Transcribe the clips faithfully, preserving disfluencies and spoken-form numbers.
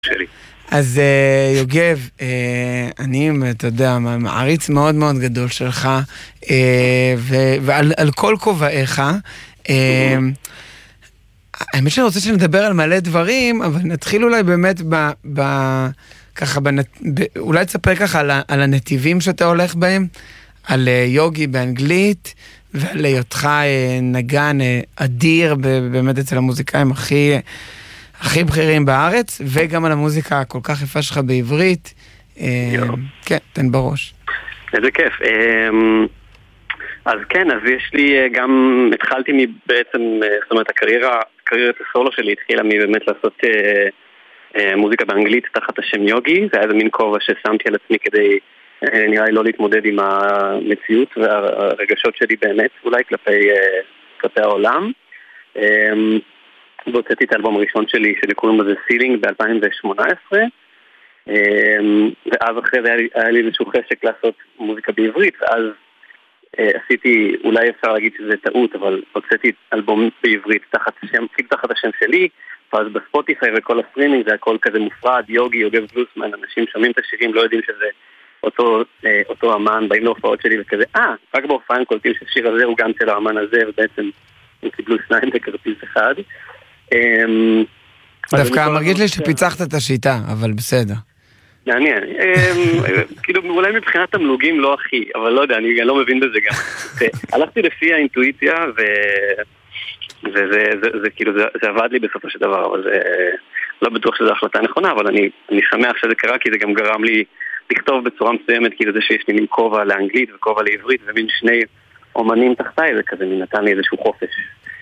שלי. אז יוגב, אני, אתה יודע, מעריץ מאוד מאוד גדול שלך, ועל כל כובעיך, האמת שאני רוצה שנדבר על מלא דברים, אבל נתחיל אולי באמת ב... ככה, אולי תספר ככה על הנתיבים שאתה הולך בהם, על יוגי באנגלית, ועל היותך נגן אדיר באמת אצל המוזיקאים הכי... הכי בכירים בארץ, וגם על המוזיקה הכל כך יפה שלך בעברית. כן, תן בראש. איזה כיף. אז כן, אז יש לי גם, התחלתי בעצם, זאת אומרת, הקריירה, קריירת הסולו שלי התחילה מבאמת לעשות מוזיקה באנגלית תחת השם יוגי. זה היה איזה מין כובע ששמתי על עצמי כדי, נראה לי, לא להתמודד עם המציאות והרגשות שלי באמת, אולי כלפי, כלפי העולם. והוצאתי את האלבום הראשון שלי שקוראים לזה סילינג ב-אלפיים שמונה עשרה, ואז אחרי זה היה לי איזשהו חשק לעשות מוזיקה בעברית, ואז עשיתי, אולי אפשר להגיד שזה טעות, אבל הוצאתי אלבום בעברית תחת השם, תחת השם שלי, ואז בספוטיפיי וכל הסטרימינג זה הכל כזה מופרד, יוגי, יוגב גלוסמן, אנשים שומעים את השירים, לא יודעים שזה אותו, אותו אמן, באים להופעות שלי וכזה, אה, רק בהופעה הם קולטים שהשיר הזה הוא גם של האמן הזה, ובעצם הם קיבלו שניים בכרטיס אחד. דווקא מרגיש לי שפיצחת את השיטה, אבל בסדר. מעניין. כאילו, אולי מבחינת תמלוגים לא הכי, אבל לא יודע, אני לא מבין בזה גם. הלכתי לפי האינטואיציה, וזה כאילו, זה עבד לי בסופו של דבר, אבל זה לא בטוח שזו החלטה נכונה, אבל אני שמח שזה קרה, כי זה גם גרם לי לכתוב בצורה מסוימת, כאילו זה שיש לי מין כובע לאנגלית וכובע לעברית, ומין שני אומנים תחתיי, זה כזה נתן לי איזשהו חופש.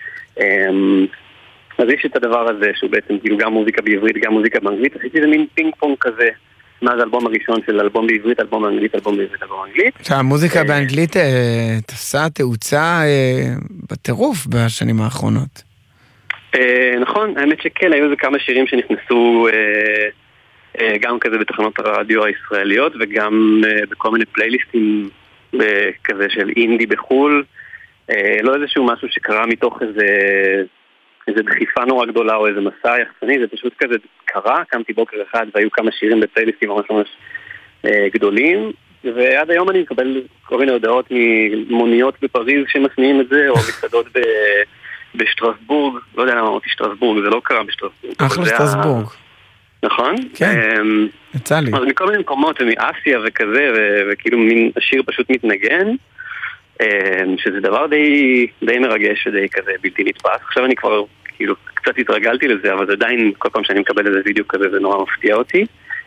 אז יש את הדבר הזה, שהוא בעצם כאילו גם מוזיקה בעברית, גם מוזיקה באנגלית. עשיתי איזה מין פינג פונג כזה, מאז האלבום הראשון של אלבום בעברית, אלבום באנגלית, אלבום בעברית, אלבום באנגלית. שהמוזיקה באנגלית תפסה תאוצה בטירוף בשנים האחרונות. נכון, האמת שכן, היו איזה כמה שירים שנכנסו גם כזה בתחנות הרדיו הישראליות, וגם בכל מיני פלייליסטים כזה של אינדי בחול. לא איזשהו משהו שקרה מתוך איזה... איזו דחיפה נורא גדולה או איזה מסע יחצני, זה פשוט כזה קרה, קמתי בוקר אחד והיו כמה שירים בפלייליסטים ממש ממש אה, גדולים, ועד היום אני מקבל כל מיני הודעות ממוניות בפריז שמשמיעים את זה, או מסעדות ב, בשטרסבורג, לא יודע למה אמרתי שטרסבורג, זה לא קרה בשטרסבורג. אחלה שטרסבורג. ה... נכון? כן, יצא לי. אז מכל מיני מקומות, ומאסיה וכזה, ו- וכאילו מין השיר פשוט מתנגן, שזה דבר די, די מרגש ודי כזה בלתי נתפס. עכשיו אני כבר כאילו קצת התרגלתי לזה, אבל זה עדיין כל פעם שאני מקבל איזה וידאו כזה זה נורא מפתיע אותי.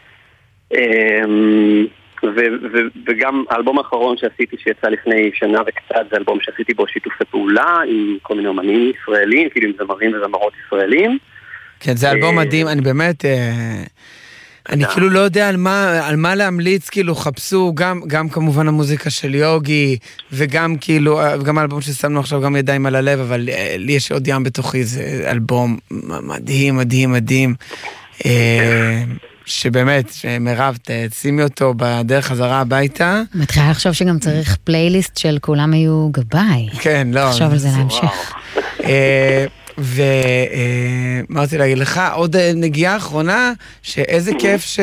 ו- ו- וגם האלבום האחרון שעשיתי שיצא לפני שנה וקצת, זה אלבום שעשיתי בו שיתופי פעולה עם כל מיני אומנים ישראלים, כאילו עם זמרים וזמרות ישראלים. כן, זה אלבום מדהים, אני באמת... אני כאילו לא יודע על מה, על מה להמליץ, כאילו חפשו גם, גם כמובן המוזיקה של יוגי, וגם כאילו, גם האלבום ששמנו עכשיו גם ידיים על הלב, אבל לי יש עוד ים בתוכי, זה אלבום מדהים, מדהים, מדהים, שבאמת, מירב, תשימי אותו בדרך חזרה הביתה. מתחילה לחשוב שגם צריך פלייליסט של כולם היו גביי. כן, לא. לחשוב על זה להמשך. ומה רציתי להגיד לך, עוד נגיעה האחרונה, שאיזה כיף ש...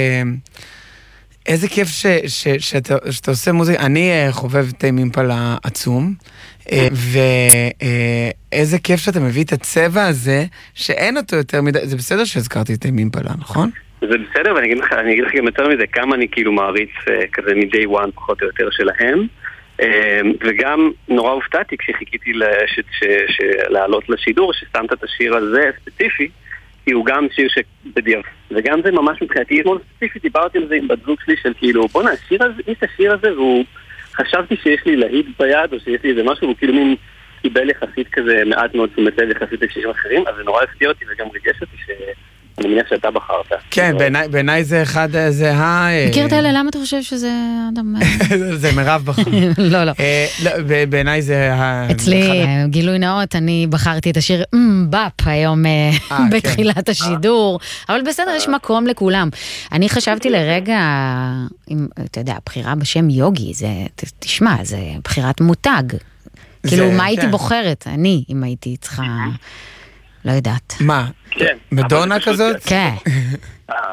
איזה כיף ש... ש... שאתה... שאתה עושה מוזיקה, אני חובב תמים אימפלה עצום, ואיזה כיף שאתה מביא את הצבע הזה, שאין אותו יותר מדי, זה בסדר שהזכרתי תמים אימפלה, נכון? זה בסדר, ואני אגיד לך, אני אגיד לך גם יותר מזה, כמה אני כאילו מעריץ כזה מ-day one פחות או יותר שלהם, וגם נורא הופתעתי כשחיכיתי לעלות לשידור ששמת את השיר הזה ספציפי, כי הוא גם שיר שבדיוק, וגם זה ממש מבחינתי אתמול ספציפי, דיברתי על זה עם בת זוג שלי של כאילו בוא נשיר הזה, יש את השיר הזה, והוא חשבתי שיש לי להיט ביד או שיש לי איזה משהו, והוא כאילו מין קיבל יחסית כזה מעט מאוד תשומת לב יחסית לשירים אחרים, אז זה נורא הפתיע אותי וגם ריגש אותי ש... אני מניח שאתה בחרת. כן, בעיניי זה אחד, זה ה... מכיר את אלה, למה אתה חושב שזה אדם... זה מירב בחר. לא, לא. בעיניי זה ה... אצלי, גילוי נאות, אני בחרתי את השיר באפ היום בתחילת השידור, אבל בסדר, יש מקום לכולם. אני חשבתי לרגע, אתה יודע, בחירה בשם יוגי, זה, תשמע, זה בחירת מותג. כאילו, מה הייתי בוחרת? אני, אם הייתי צריכה... לא יודעת. מה? כן. מדונה אבל זה פשוט- כזאת? כן. אה,